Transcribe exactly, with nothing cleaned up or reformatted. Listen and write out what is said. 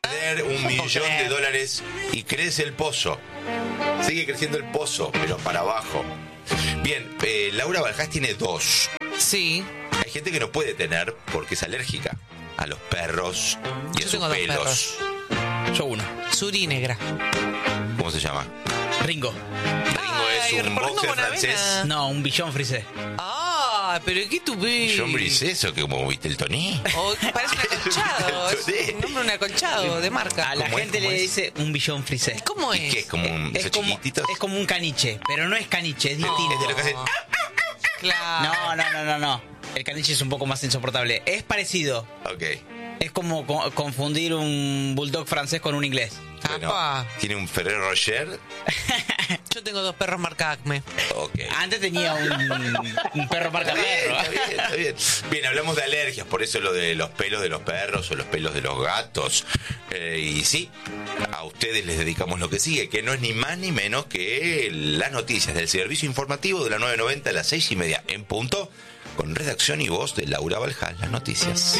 perder un millón de dólares y crece el pozo. Sigue creciendo el pozo, pero para abajo. Bien, eh, Laura Balhás tiene dos. Sí. Hay gente que no puede tener porque es alérgica a los perros y Yo a sus tengo dos pelos. perros. Yo uno. Suri negra. ¿Cómo se llama? Ringo. Ringo Ay, es un Ringo boxer Bonavena. francés. No, un billón frisé. Ah, pero ¿qué tú ves? John Brice, eso que como viste el Tony. O parece un acolchado. Es Sí. un nombre, un acolchado de marca. A la ¿Cómo es? gente ¿Cómo le es? dice un billón frisé. ¿Cómo ¿Y es? qué es como un Es esos como, chiquititos? es como un caniche, pero no es caniche, es distinto. Es de lo que hacen. Claro. No, no, no, no, no. El caniche es un poco más insoportable. Es parecido. Ok. Es como co- confundir un bulldog francés con un inglés. Bueno, Apa. tiene un Ferrero Rocher. Yo tengo dos perros marca Acme. Ok. Antes tenía un, un perro marca Está bien, perro. está bien, está bien. Bien, hablamos de alergias, por eso lo de los pelos de los perros o los pelos de los gatos. Eh, y sí, a ustedes les dedicamos lo que sigue, que no es ni más ni menos que las noticias del servicio informativo de la nueve noventa a las seis y media en punto, con redacción y voz de Laura Balhás, las noticias.